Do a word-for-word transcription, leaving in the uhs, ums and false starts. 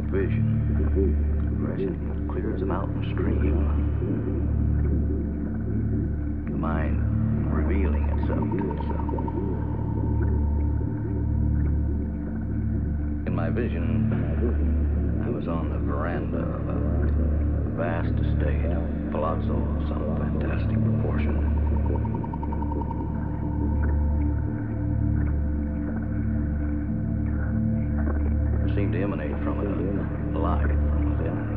vision, progressing clear as a mountain stream. The mind revealing itself to itself. In my vision, I was on the veranda of a vast estate, palazzo of some fantastic proportion.